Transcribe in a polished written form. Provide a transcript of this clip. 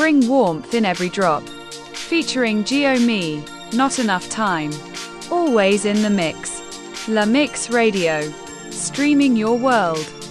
Bring warmth in every drop. Featuring Gio Me, Not Enough Time. Always in the mix. La Mix Radio. Streaming your world.